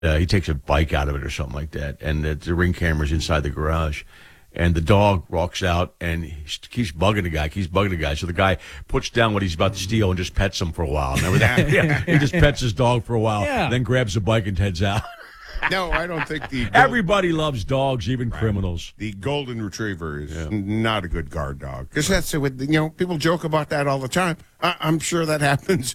he takes a bike out of it or something like that, and the Ring camera's inside the garage. And the dog walks out and he keeps bugging the guy. So the guy puts down what he's about to steal and just pets him for a while. Remember that? Yeah. He just pets his dog for a while, then grabs the bike and heads out. No, I don't think everybody loves dogs, even criminals. The golden retriever is not a good guard dog because that's people joke about that all the time. I'm sure that happens